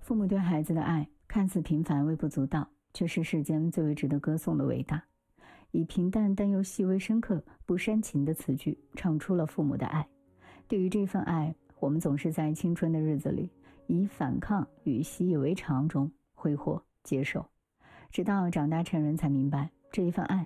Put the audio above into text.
父母对孩子的爱看似平凡微不足道，却是世间最为值得歌颂的伟大。以平淡但又细微深刻、不煽情的词句唱出了父母的爱。对于这份爱，我们总是在青春的日子里以反抗与习以为常中挥霍接受，直到长大成人才明白，这一份爱